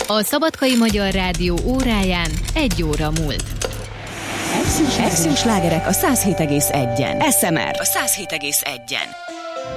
A Szabadkai Magyar Rádió óráján 1 óra múlt. Extrém slágerek a 107,1-en. SMR a 107,1-en.